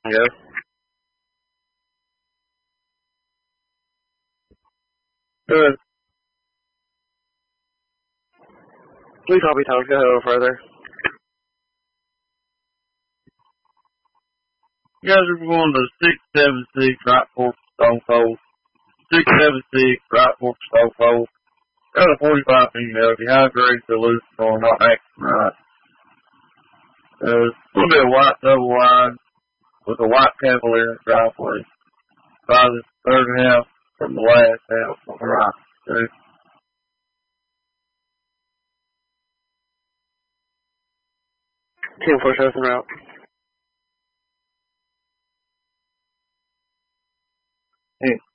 Yeah. good. Please copy Thomas. Go ahead a little further. You guys are going to 676 right for Stone Cold. 676 right for Stone Cold. Got a 45 female, dehydrated to loose for not acting right. It's going to be a white double wide with a white Cavalier driveway. By the third half from the last half on the right. Okay. 10-4 shows en route. Hey.